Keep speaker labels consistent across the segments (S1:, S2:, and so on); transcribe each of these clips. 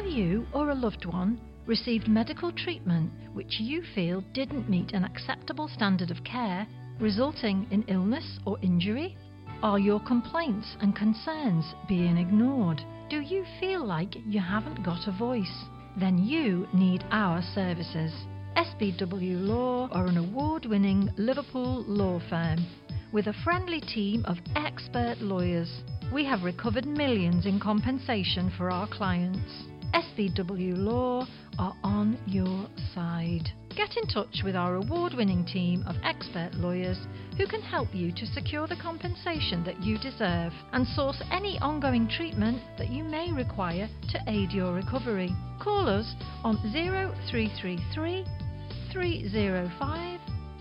S1: Have you or a loved one received medical treatment which you feel didn't meet an acceptable standard of care, resulting in illness or injury? Are your complaints and concerns being ignored? Do you feel like you haven't got a voice? Then you need our services. SBW Law are an award-winning Liverpool law firm with a friendly team of expert lawyers. We have recovered millions in compensation for our clients. SBW Law are on your side. Get in touch with our award-winning team of expert lawyers who can help you to secure the compensation that you deserve and source any ongoing treatment that you may require to aid your recovery. Call us on 0333 305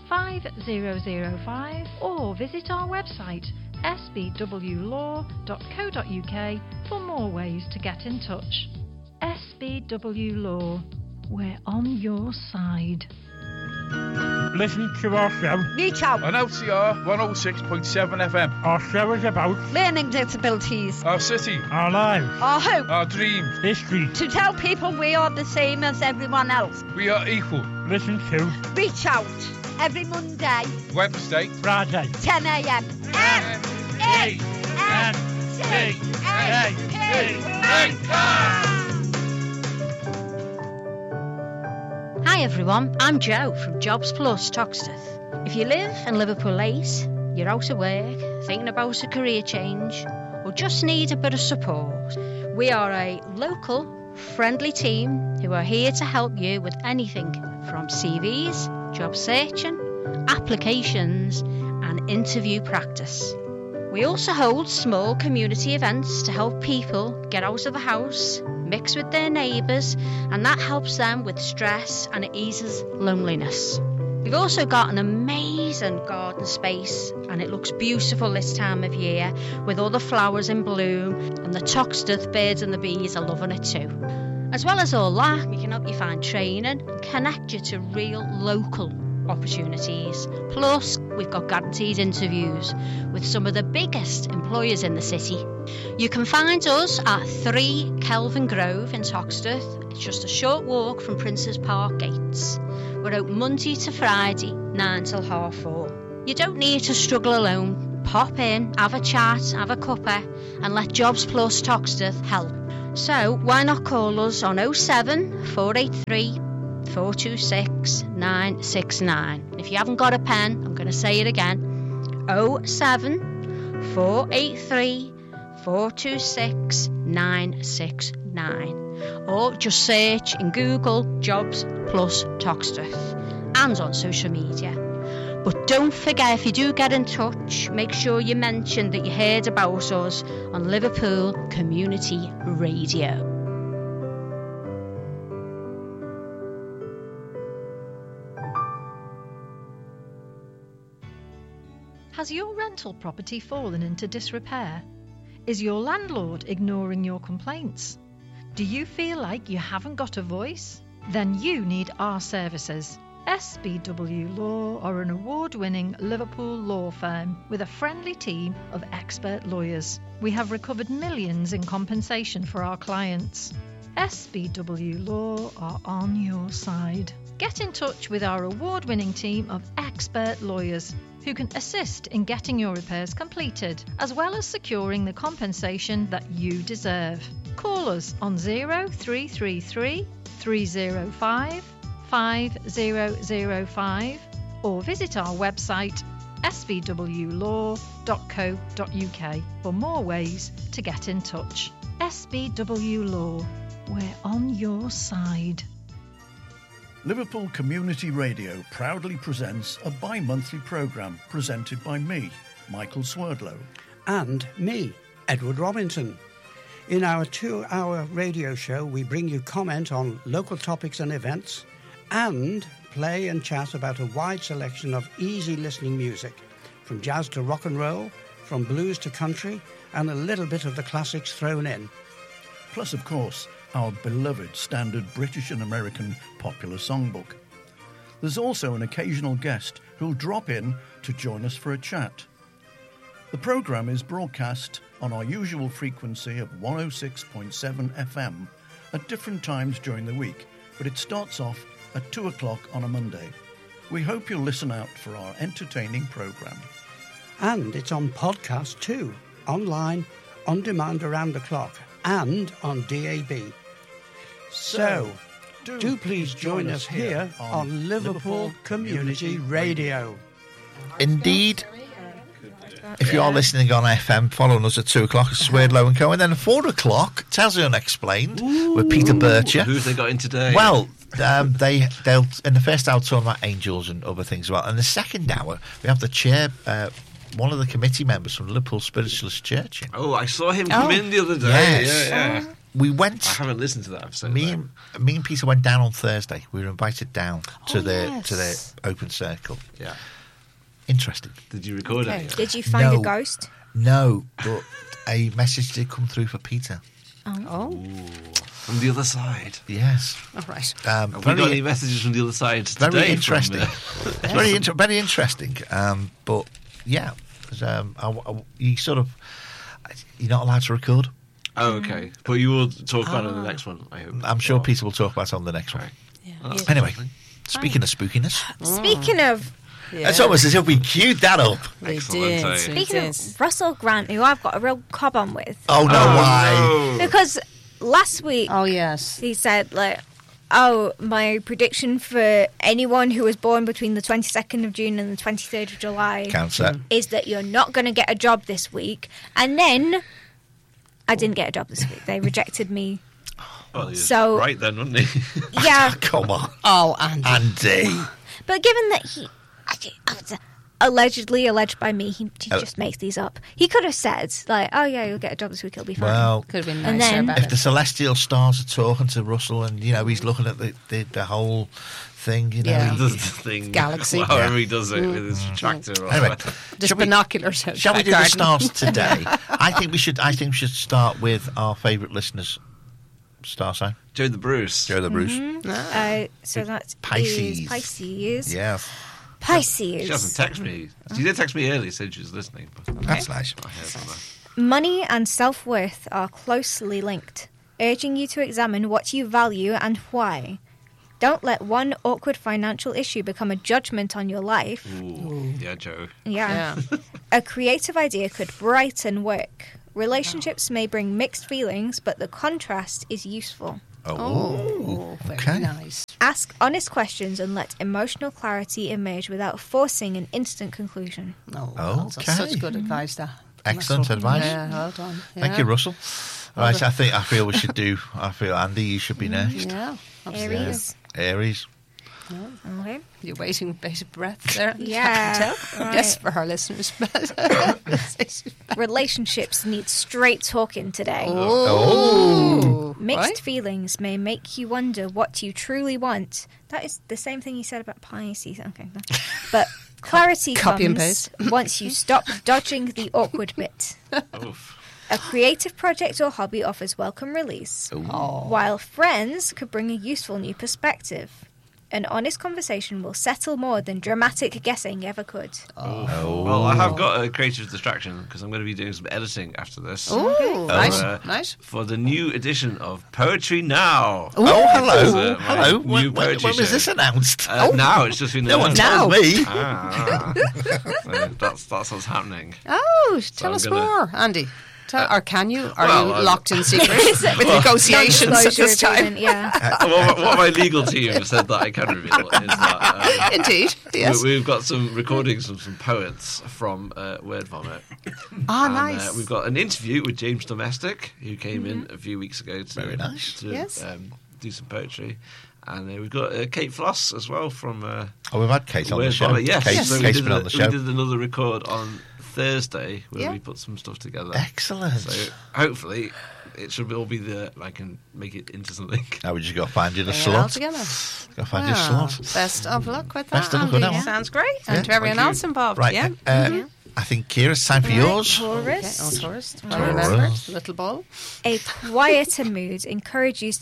S1: 5005 or visit our website sbwlaw.co.uk for more ways to get in touch. SBW Law, we're on your side.
S2: Listen to our show.
S3: Reach out.
S4: On LCR 106.7 FM.
S2: Our show is about
S3: Learning disabilities.
S4: Our city.
S2: our lives,
S3: Our hope.
S4: Our dreams.
S2: history.
S3: To tell people we are the same as everyone else.
S4: We are equal.
S2: Listen to
S3: Reach out. Every Monday,
S4: Wednesday.
S2: Friday.
S3: 10 a.m.
S5: Hi everyone, I'm Jo from Jobs Plus Toxteth. If you live in Liverpool 8, you're out of work, thinking about a career change, or just need a bit of support, we are a local, friendly team who are here to help you with anything from CVs, job searching, applications, and interview practice. We also hold small community events to help people get out of the house, mix with their neighbours, and that helps them with stress and it eases loneliness. We've also got an amazing garden space and it looks beautiful this time of year with all the flowers in bloom, and the Toxteth birds and the bees are loving it too. As well as all that, we can help you find training and connect you to real local opportunities. Plus, we've got guaranteed interviews with some of the biggest employers in the city. You can find us at 3 Kelvin Grove in Toxteth. It's just a short walk from Princes Park gates. We're open Monday to Friday, 9 till 4:30. You don't need to struggle alone. Pop in, have a chat, have a cuppa, and let Jobs Plus Toxteth help. So why not call us on 07 483 426 969. If you haven't got a pen, I'm going to say it again. 07 483 426 969. Or just search in Google Jobs Plus Toxteth and on social media. But don't forget, if you do get in touch, make sure you mention that you heard about us on Liverpool Community Radio.
S1: Has your rental property fallen into disrepair? Is your landlord ignoring your complaints? Do you feel like you haven't got a voice? Then you need our services. SBW Law are an award-winning Liverpool law firm with a friendly team of expert lawyers. We have recovered millions in compensation for our clients. SBW Law are on your side. Get in touch with our award-winning team of expert lawyers who can assist in getting your repairs completed, as well as securing the compensation that you deserve. Call us on 0333 305 5005 or visit our website sbwlaw.co.uk for more ways to get in touch. SBW Law, we're on your side.
S6: Liverpool Community Radio proudly presents a bi-monthly programme presented by me, Michael Swerdlow.
S7: And me, Edward Robinson. In our 2-hour radio show, we bring you comment on local topics and events and play and chat about a wide selection of easy listening music, from jazz to rock and roll, from blues to country, and a little bit of the classics thrown in.
S6: Plus, of course, our beloved standard British and American popular songbook. There's also an occasional guest who'll drop in to join us for a chat. The programme is broadcast on our usual frequency of 106.7 FM at different times during the week, but it starts off at 2 o'clock on a Monday. We hope you'll listen out for our entertaining programme.
S7: And it's on podcast too, online, on demand around the clock, and on DAB. So, do please join us here on Liverpool Community Radio.
S8: Indeed. If you are listening on FM, following us at 2 o'clock, it's Swerdlow and Co. And then at 4 o'clock, Tales the Unexplained with Peter Bircher.
S9: Who have they got in today?
S8: Well, they'll in the first hour talk about angels and other things as well. And the second hour, we have the chair, one of the committee members from Liverpool Spiritualist Church.
S9: Oh, I saw him come in the other day.
S8: Yes.
S9: Yeah.
S8: We went.
S9: I haven't listened to that episode.
S8: Me and Peter went down on Thursday. We were invited down to the open circle.
S9: Yeah.
S8: Interesting.
S9: Did you record any?
S10: Did you find a ghost?
S8: No, but a message did come through for Peter.
S10: Oh.
S9: From the other side.
S8: Yes.
S10: All right.
S9: Have we got any messages from the other side today?
S8: Very interesting. Very interesting. But yeah, you're not allowed to record.
S9: Oh, okay. But you will talk about it on the next one, I hope.
S8: I'm sure Peter will talk about it on the next one.
S9: Yeah.
S8: Anyway, speaking of spookiness.
S10: Speaking of...
S8: It's almost as if we queued that up.
S10: We did. Speaking of Russell Grant, who I've got a real cob on with.
S8: Oh, no, why?
S10: No. Because last week...
S5: Oh, yes.
S10: He said, my prediction for anyone who was born between the 22nd of June and the 23rd of July...
S8: Cancer.
S10: ...is that you're not going to get a job this week. And then... I didn't get a job this week. They rejected me.
S9: Well, so right then, wasn't he?
S10: Yeah.
S8: Come on.
S5: Oh, Andy.
S10: But given that he alleged by me, he just makes these up. He could have said you'll get a job this week. It'll be fine.
S8: Well,
S5: could have been
S10: and
S5: nicer.
S10: then
S8: if the celestial stars are talking to Russell, and he's looking at the whole thing,
S9: he does the thing,
S5: galaxy.
S9: However he does it with his tractor.
S8: Anyway,
S5: just binoculars.
S8: Shall we do the stars today? I think we should start with our favourite listeners' star sign.
S9: Joe the Bruce.
S10: Mm-hmm. So that's
S8: Pisces.
S10: Pisces.
S8: Yeah.
S10: Pisces.
S9: She hasn't texted me. She did text me earlier, said she was listening. But
S8: That's nice.
S9: I heard from her.
S10: Money and self-worth are closely linked, urging you to examine what you value and why. Don't let one awkward financial issue become a judgment on your life.
S9: Ooh. Yeah, Joe.
S10: Yeah. A creative idea could brighten work. Relationships may bring mixed feelings, but the contrast is useful.
S5: Oh, very nice.
S10: Ask honest questions and let emotional clarity emerge without forcing an instant conclusion.
S5: That's such good advice, that.
S8: Excellent advice.
S5: Yeah, well done. Yeah.
S8: Thank you, Russell. Right, I feel we should do. Andy, you should be next.
S5: Yeah,
S10: Aries.
S5: Okay. You're waiting with bated breath there.
S10: Yeah.
S5: Right. Yes, for our listeners.
S10: Relationships need straight talking today.
S5: Oh.
S10: Mixed feelings may make you wonder what you truly want. That is the same thing you said about Pisces. Okay. But clarity
S5: Copy and
S10: comes
S5: paste.
S10: once you stop dodging the awkward bit. A creative project or hobby offers welcome release, while friends could bring a useful new perspective. An honest conversation will settle more than dramatic guessing ever could.
S9: Well, I have got a creative distraction because I'm going to be doing some editing after this.
S5: Oh, nice.
S9: For the new edition of Poetry Now.
S8: Oh, hello.
S9: Hello.
S8: When was this announced?
S9: Now, it's just been
S8: No one
S9: announced.
S8: told me.
S9: That's what's happening.
S5: Oh, tell us more, Andy. Or can you? Are you locked in secret with negotiations at this time?
S10: Yeah.
S9: What my legal team have said that I can reveal is that
S5: indeed, yes,
S9: we've got some recordings of some poets from Word Vomit.
S5: Nice.
S9: We've got an interview with James Domestic, who came in a few weeks ago to do some poetry. And we've got Kate Floss as well from.
S8: We've had Kate on the show.
S9: Vomit. Yes, so
S8: Kate's been on the show.
S9: We did another record on Thursday where we put some stuff together.
S8: Excellent.
S9: So hopefully it should all be there and I can make it into something.
S8: Now we just got to find you the
S5: slot.
S8: Got to find you a slot.
S5: Best of luck with that.
S8: Best of luck with that one.
S5: Sounds great. And to everyone else involved.
S8: Right. I think, Kira, it's time for yours.
S10: Taurus.
S5: Taurus. Remember, little ball.
S10: A quieter mood encourages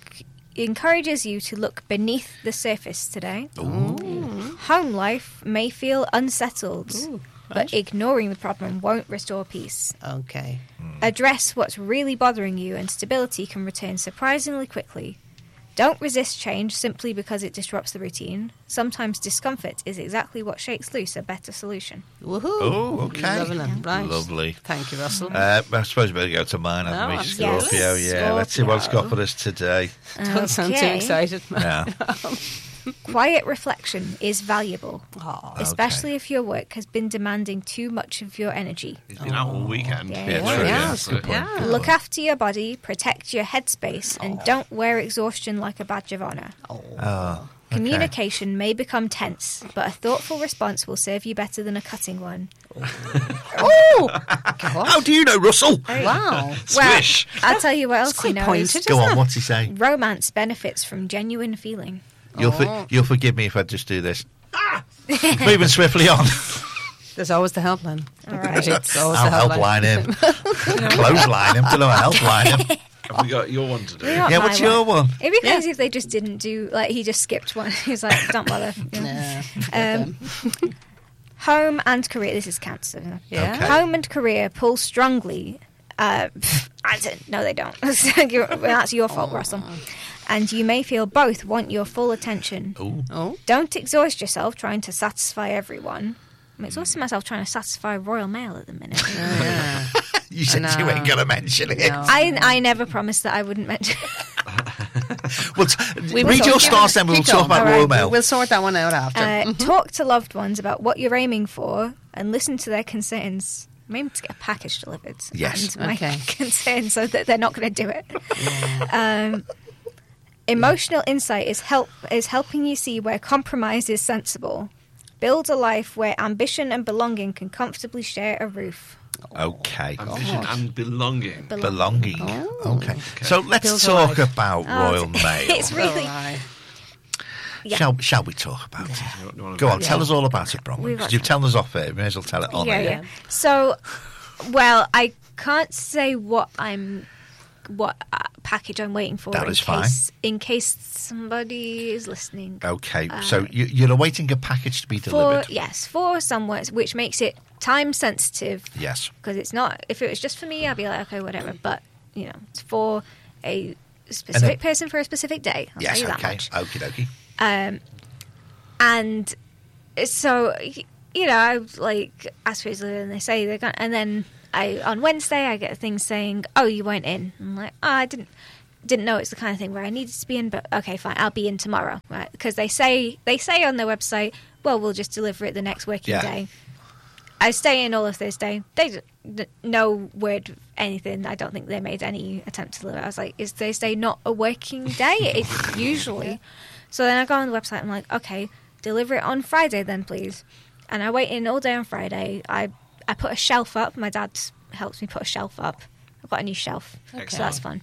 S10: you to look beneath the surface today.
S8: Ooh.
S10: Home life may feel unsettled. but ignoring the problem won't restore peace.
S11: Okay.
S10: Address what's really bothering you, and stability can return surprisingly quickly. Don't resist change simply because it disrupts the routine. Sometimes discomfort is exactly what shakes loose a better solution.
S11: Woohoo!
S8: Oh, okay.
S11: Right.
S8: Lovely.
S11: Thank you, Russell.
S8: I suppose we better go to mine, haven't we? Scorpio, yeah. Let's see what it's got for us today.
S11: Don't sound too excited.
S8: Yeah.
S10: Quiet reflection is valuable, especially if your work has been demanding too much of your energy.
S9: He's been out all weekend.
S10: Look after your body, protect your headspace, and don't wear exhaustion like a badge of honour. Communication may become tense, but a thoughtful response will serve you better than a cutting one.
S8: How do you know, Russell?
S11: Wow.
S8: Swish.
S10: Well, I'll tell you what else he knows.
S8: Go on, what's he saying?
S10: Romance benefits from genuine feeling.
S8: You'll forgive me if I just do this. Moving swiftly on.
S11: There's always the helpline.
S10: All right.
S8: I'll helpline him. Clothesline him. Don't know how helpline him.
S9: Have we got your one today?
S8: Yeah, what's your one?
S10: It'd be crazy if they just didn't do, like, he just skipped one. He's like, don't bother. Home and career. This is Cancer.
S11: Yeah.
S8: Okay.
S10: Home and career pull strongly. No, they don't. That's your fault, Russell. And you may feel both want your full attention.
S8: Ooh.
S10: Don't exhaust yourself trying to satisfy everyone. I'm exhausting myself trying to satisfy Royal Mail at the minute.
S8: You said you ain't going to mention it.
S11: No.
S10: I never promised that I wouldn't mention it.
S8: Well, read your stars then, we'll talk about Royal Mail.
S11: We'll sort that one out after.
S10: Talk to loved ones about what you're aiming for and listen to their concerns. I'm aiming to get a package delivered.
S8: Yes.
S10: And my concern so that they're not going to do it. Emotional insight is helping you see where compromise is sensible. Build a life where ambition and belonging can comfortably share a roof.
S8: Okay.
S9: Ambition and belonging.
S8: Belonging. Okay. So let's talk about Royal Mail.
S10: It's really...
S8: Yeah. Shall we talk about it? Go on, tell us all about it, Bronwyn. Because you've told us off it. We may as well tell it on air.
S10: Yeah. So, well, I can't say what package I'm waiting for.
S8: That is fine.
S10: In case somebody is listening.
S8: Okay, so you're awaiting a package to be delivered.
S10: For someone, which makes it time sensitive.
S8: Yes.
S10: Because it's not. If it was just for me, I'd be like, okay, whatever. But it's for a specific person for a specific day. I'll tell you that much.
S8: Okie dokie.
S10: And so I like ask for his and they say they're going, and then on Wednesday I get a thing saying, "Oh, you weren't in." I'm like, "Oh, I didn't know it's the kind of thing where I needed to be in, but okay, fine, I'll be in tomorrow." Right? Because they say on their website, "Well, we'll just deliver it the next working day." I stay in all of Thursday. No word of anything. I don't think they made any attempt to deliver. I was like, "Is Thursday not a working day?" It's usually. So then I go on the website. I'm like, "Okay, deliver it on Friday then, please." And I wait in all day on Friday. I put a shelf up. My dad helps me put a shelf up. I've got a new shelf, so that's fun.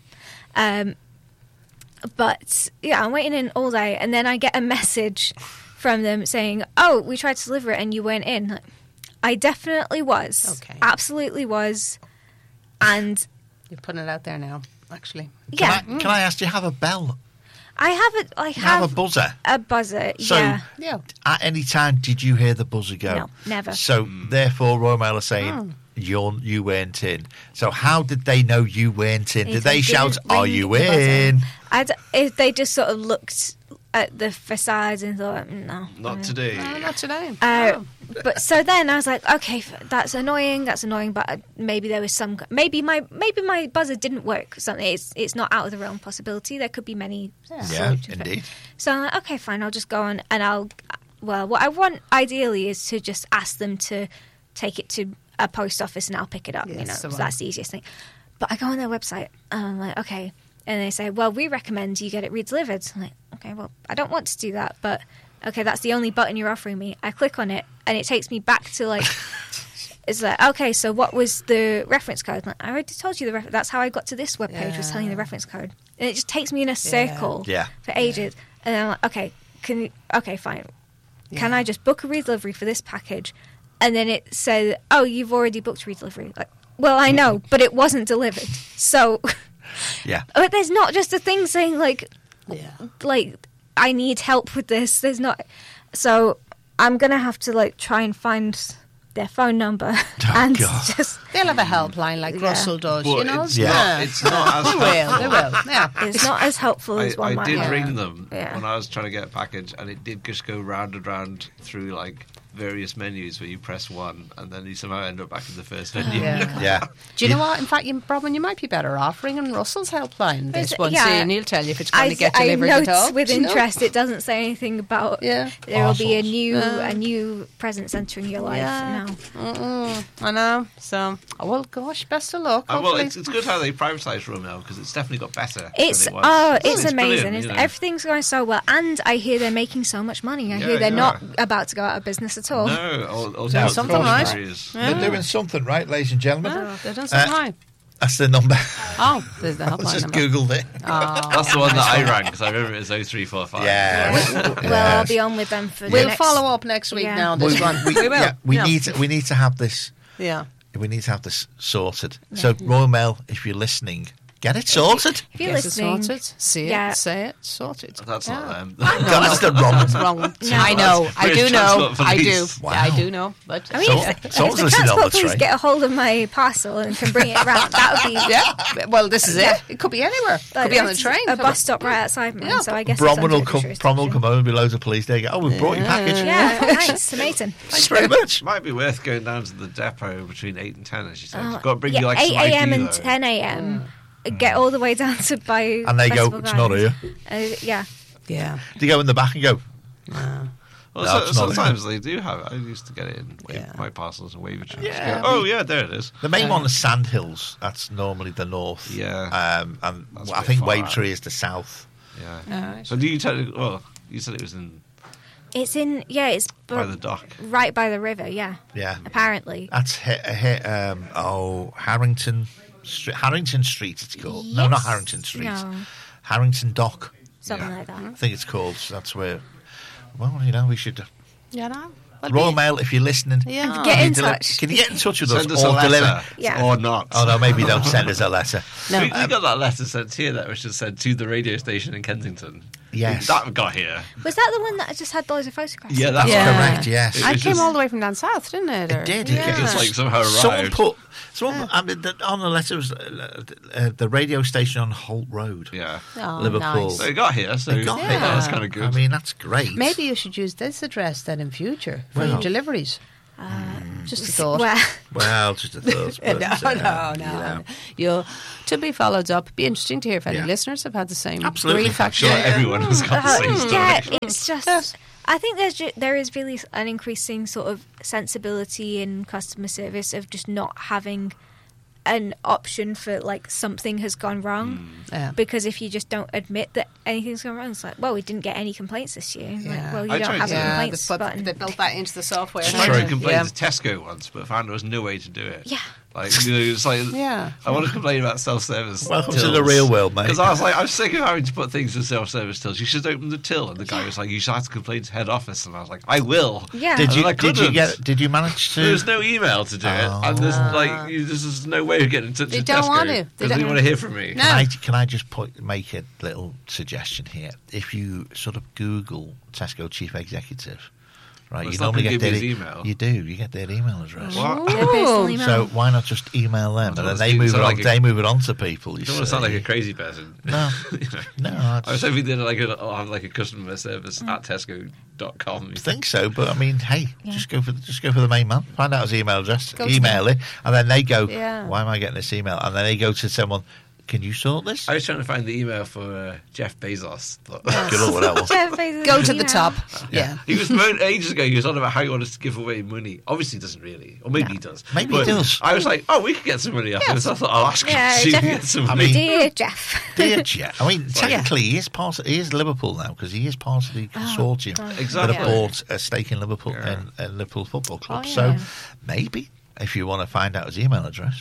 S10: But yeah, I'm waiting in all day, and then I get a message from them saying, "Oh, we tried to deliver it and you weren't in." Like, I definitely was. Okay. Absolutely was. And
S11: you're putting it out there now, actually.
S8: Can I ask, do you have a bell?
S10: I have
S8: a buzzer.
S10: A buzzer,
S8: so at any time, did you hear the buzzer go?
S10: No, never.
S8: So therefore, Royal Mail are saying you weren't in. So how did they know you weren't in? Did they shout, "Are you in?"
S10: If they just sort of looked at the facade and thought, "No,
S9: not today."
S11: No, not today.
S10: But so then I was like, okay, that's annoying. But maybe there was some. Maybe my buzzer didn't work. Or something. It's not out of the realm possibility. There could be many.
S8: Yeah, indeed.
S10: So I'm like, okay, fine. I'll just go on and what I want ideally is to just ask them to take it to a post office and I'll pick it up.
S11: Yes,
S10: so that's the easiest thing. But I go on their website and I'm like, okay, and they say, well, we recommend you get it re-delivered. So I'm like, okay, well, I don't want to do that, but. Okay, that's the only button you're offering me. I click on it, and it takes me back to, like... It's like, okay, so what was the reference code? Like, I already told you the reference. That's how I got to this webpage, was telling you the reference code. And it just takes me in a circle for ages. And then I'm like, okay, fine. Yeah. Can I just book a redelivery for this package? And then it said, oh, you've already booked redelivery. Like, well, I know, but it wasn't delivered. So...
S8: Yeah.
S10: But there's not just a thing saying, like... I need help with this. There's not. So I'm going to have to, try and find their phone number, and just
S11: they'll have a helpline like Russell does.
S9: But
S11: You know,
S9: it's not as
S11: they will. Yeah,
S10: it's not as helpful as one
S9: I
S10: might
S9: did
S10: have.
S9: ring them when I was trying to get a package, and it did just go round and round through like various menus where you press one, and then you somehow end up back in the first menu.
S8: Yeah.
S11: Do you know what? In fact, Robin, you might be better off ringing Russell's helpline this one,
S10: yeah.
S11: and he'll tell you if it's going to get delivered
S10: I
S11: at all.
S10: note with interest it doesn't say anything about there will be a new presence entering your life now.
S11: I know. So, well, gosh, best of luck.
S9: Well, it's good how they privatised Royal Mail because it's definitely got better.
S10: It's
S9: than it was.
S10: it's amazing.
S9: brilliant, you know.
S10: Everything's going so well, and I hear they're making so much money. I hear they're not about to go out of business at all.
S9: No,
S8: No,
S11: something right.
S8: They're doing something right, ladies and gentlemen.
S11: They're doing something right.
S8: That's the number.
S11: Oh, there's the
S8: I
S11: helpline
S8: just
S11: number.
S8: Googled it.
S9: That's the one that I rang because I remember it was 0345.
S8: Yeah.
S10: Well, I'll be on with them for
S11: We'll
S10: the next...
S11: follow up next week now, this one.
S8: We
S11: will.
S8: Yeah, we need to have this.
S11: Yeah.
S8: We need to have this sorted. So, Royal Mail, if you're listening, get it sorted.
S10: If you're
S11: Get it
S10: listening,
S11: sorted. See it, say it, sorted.
S9: That's not them.
S8: That's the wrong.
S11: That's wrong. I know. I do know. I do.
S8: Wow.
S11: Yeah, I do know. But
S10: I mean, if the transport police get a hold of my parcel and can bring it around, that would be...
S11: Yeah. Well, this is it. It could be anywhere. It could be on the train.
S10: A bus stop right outside mine, so I guess
S8: Bromwell will come over and be loads of police there. Go, we've brought your package.
S10: Yeah, thanks, amazing.
S8: Thanks very much.
S9: Might be worth going down to the depot between 8 and 10, as you said.
S10: Oh,
S9: You've got to bring
S10: yeah,
S9: you like
S10: 8
S9: some
S10: a.m.
S9: ID,
S10: and
S9: though.
S10: 10 a.m. Get all the way down to buy.
S8: And they go,
S10: Festival
S8: it's not
S10: Gardens.
S8: here.
S10: Yeah.
S11: Yeah.
S8: They go in the back and go,
S9: Well,
S8: No, it's not
S9: sometimes they do have it. I used to get it in my parcels and Wavertree.
S8: Yeah.
S9: Oh, yeah, there it is.
S8: The main one is Sandhills. That's normally the north.
S9: Yeah.
S8: And
S9: That's
S8: I
S9: a bit
S8: think
S9: far
S8: Wavertree
S9: out.
S8: is the south.
S9: Yeah. So do you tell? Well, you said it was in
S10: It's in. Yeah, it's
S9: by the dock.
S10: right by the river. Yeah.
S8: Yeah.
S10: Apparently.
S8: That's Harrington Street. Harrington Street, it's called. No, not
S10: Yes.
S8: Harrington Street.
S10: No.
S8: Harrington Dock.
S10: Something like that.
S8: I think it's called. So that's where. Well, you know, we should.
S11: Yeah, no.
S8: Royal Mail, if you're listening,
S11: Yeah.
S10: Get in
S8: can
S10: touch.
S8: you get in touch with
S9: Send
S8: us
S9: us a
S8: or deliver?
S9: letter,
S10: Yeah.
S9: or not.
S8: Oh no, maybe don't send us a letter.
S11: No.
S9: We got that letter sent here that was just sent to the radio station in Kensington.
S8: Yes.
S9: That got here.
S10: Was that the one that just had loads of photographs?
S9: Yeah, that's
S8: correct. Yes,
S9: It
S11: I
S9: was
S11: came
S9: just-
S11: all the way from down south, didn't it?
S8: it did.
S11: Yeah.
S8: It
S9: Just like somehow
S8: Someone
S9: arrived.
S8: put. I mean, on the letter was the radio station on Holt Road,
S9: Yeah.
S11: Oh,
S8: Liverpool.
S11: nice.
S9: So it got here. So
S8: They got
S11: here.
S9: that's kind of good.
S8: I mean, that's great.
S11: Maybe you should use this address then in future for
S8: Well.
S11: your deliveries. Just a thought.
S10: Well,
S8: Just a thought. But,
S11: No. You'll to be followed up. Be interesting to hear if any
S8: Yeah.
S11: listeners have had the same
S8: Absolutely.
S11: grief.
S9: I'm sure everyone has got the same story.
S10: yeah, it's just. I think there is really an increasing sort of sensibility in customer service of just not having an option for like something has gone wrong.
S11: Yeah.
S10: Because if you just don't admit that anything's gone wrong, it's like, well, we didn't get any complaints this year. Like, well, you
S9: I
S10: don't
S9: tried
S10: have
S9: to-
S10: a
S11: Yeah,
S10: complaints button.
S11: they built that into the software.
S9: I tried to complain to Tesco once, but found there was no way to do it.
S10: Yeah.
S9: Like, you know, it's like,
S11: Yeah.
S9: I want to complain about self-service.
S8: Welcome to the real world, mate.
S9: Because I was like, I'm sick of having to put things in self-service tills. You should open the till. And the guy was like, you should have to complain to head office. And I was like, I will.
S10: Yeah.
S8: Did
S9: And
S8: you
S9: I couldn't.
S8: did you manage to?
S9: There's no email to do it, and there's like there's no way of getting in touch
S11: They
S9: with
S11: don't
S9: Tesco
S11: want to. They
S9: because they
S11: don't-
S9: want to hear from me.
S11: No.
S8: Can I just make a little suggestion here? If you sort of Google Tesco chief executive, right,
S9: Well,
S8: you
S9: it's not
S8: normally
S9: gonna
S8: get
S9: give
S8: their
S9: me his email.
S8: You do. You get their email address.
S9: What?
S10: Their personal email.
S8: So why not just email them,
S9: I
S8: and
S9: don't
S8: then
S9: want to
S8: they
S9: sound like a-
S8: they move it on to people. You
S9: I don't want to sound
S8: see.
S9: like a crazy person.
S8: No.
S9: You know?
S8: No,
S9: I was hoping they'd have like a customer service at Tesco.com.
S8: I think so, but I mean, hey, just go for the main man. Find out his emaal address,
S11: Go to
S8: email it, and then they go,
S11: Yeah.
S8: "Why am I getting this email?" And then they go to someone, "Can you sort this?"
S9: I was trying to find the email for Jeff Bezos. But
S8: Good luck with that one.
S10: Jeff Bezos'
S11: Go to the
S10: email.
S11: top. Yeah.
S9: He was moaning ages ago. He was on about how he wanted to give away money. Obviously, he doesn't really, or maybe he does.
S8: Maybe he
S9: But
S8: does.
S9: I was like, "Oh, we could get some money off this." I thought I'll ask him
S10: Yeah,
S9: to see if we
S10: definitely.
S9: get some
S8: I
S9: money.
S8: mean-
S10: Dear Jeff.
S8: Dear Jeff, I mean, technically, he is Liverpool now because he is part of the consortium that
S9: Exactly.
S8: have bought a stake in Liverpool and Liverpool Football Club.
S11: Oh, yeah.
S8: So maybe if you want to find out his email address,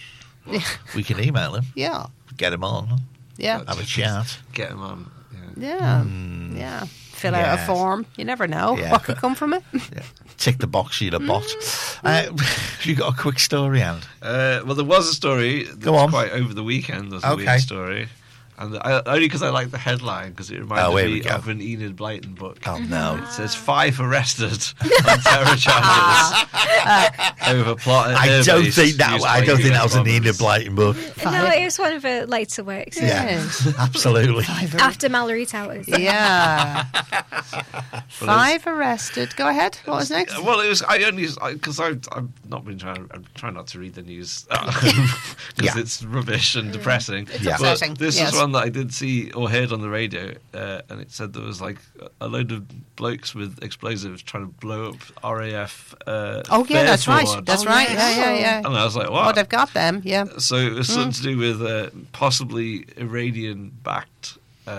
S8: we can email him,
S11: Yeah.
S8: get him on,
S11: Yeah.
S8: have a chat.
S9: Get him on. Yeah.
S11: Yeah. Yeah. Fill out
S8: Yes.
S11: a form. You never know
S8: Yeah.
S11: what could come from it.
S8: Yeah. Tick the box, you're a bot. Have you got a quick story, and
S9: Well, there was a story that
S8: Go
S9: was
S8: on.
S9: quite over the weekend. There's a
S8: Okay.
S9: weird story. And only because I like the headline, because it reminded me of an Enid Blyton book.
S8: Oh, no.
S9: It says 5 arrested on terror charges over plot.
S8: I don't think that was an Enid Blyton book.
S10: No, it was one of the later works.
S8: Yeah, absolutely.
S10: After Mallory Towers.
S11: Yeah. 5 arrested. Go ahead. What was next?
S9: Well, it was. Because I've not been trying. I'm trying not to read the news because it's rubbish and depressing.
S11: It's upsetting.
S9: This is one that I did see or heard on the radio, and it said there was like a load of blokes with explosives trying to blow up RAF.
S11: That's right. That's right. Yeah.
S9: And I was like, what?
S11: Oh, they've got them. Yeah.
S9: So it was something to do with possibly Iranian-backed.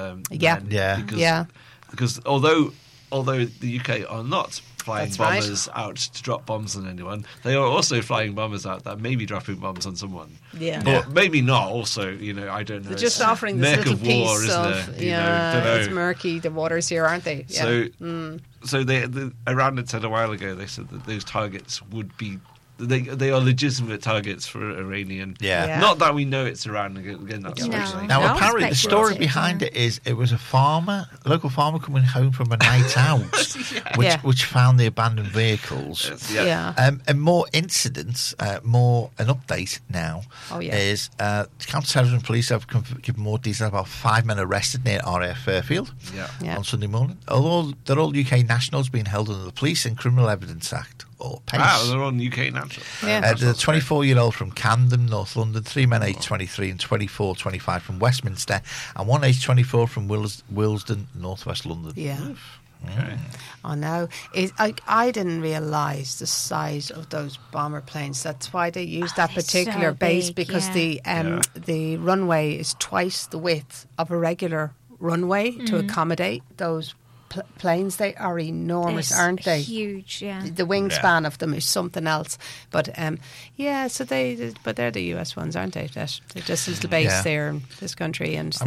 S9: Because although the UK are not flying bombers out to drop bombs on anyone, they are also flying bombers out that may be dropping bombs on someone.
S11: Yeah.
S9: But maybe not. Also, I don't know.
S11: They're just offering this little piece of it's murky. The waters here, aren't they? Yeah.
S9: So Iran had said a while ago. They said that those targets would be. They are legitimate targets for Iranian.
S8: Yeah.
S9: Not that we know it's Iran. Again, that's
S8: Now, apparently, the story behind it is it was a local farmer coming home from a night out, which found the abandoned vehicles. And more incidents, an update now is counter-terrorism police have given more detail about 5 men arrested near RAF Fairfield on Sunday morning. Although they're all UK nationals being held under the Police and Criminal Evidence Act. Or PACE.
S9: Wow, they're on UK national.
S8: The 24-year-old from Camden, North London, 3 men aged 23 and 24-25 from Westminster, and one aged 24 from Willesden, North West London.
S11: Yeah. Okay. Oh no! I didn't realise the size of those bomber planes. That's why they used that particular base, because the runway is twice the width of a regular runway to accommodate those planes. They are enormous, aren't they?
S10: Huge, yeah.
S11: The wingspan of them is something else. But so they're the US ones, aren't they? They're just a little base there in this country. And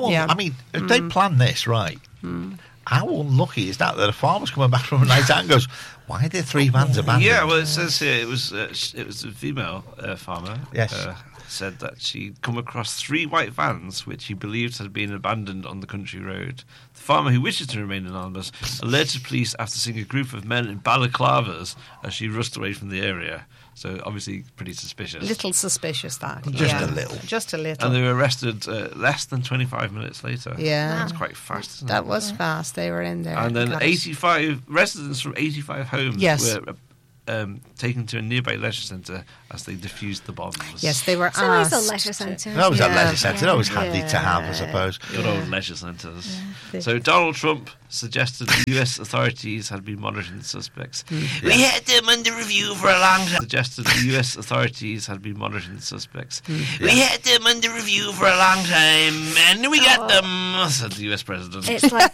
S8: if they plan this right, how unlucky is that a farmer's coming back from a night out and goes, why are there 3 vans abandoned?
S9: Yeah, well, it says here it was a female farmer.
S8: Yes.
S9: Said that she'd come across 3 white vans which he believed had been abandoned on the country road. The farmer, who wishes to remain anonymous, alerted police after seeing a group of men in balaclavas as she rushed away from the area. So obviously pretty suspicious.
S11: Little suspicious, that.
S8: Just a little.
S9: And they were arrested less than 25 minutes later.
S11: Yeah.
S9: That's quite fast, isn't it?
S11: That was fast. They were in there.
S9: And then 85 residents from 85 homes were taken to a nearby leisure centre as they defused the bombs.
S11: Yes, they were asked.
S10: It's always a leisure centre.
S8: That was a leisure centre. That was handy to have, I suppose.
S9: Good old leisure centres. Yeah. So Donald Trump suggested the US authorities had been monitoring the suspects. We had them under review for a long time. Suggested the US authorities had been monitoring the suspects. We had them under review for a long time, and we got them, said the US president.
S10: It's like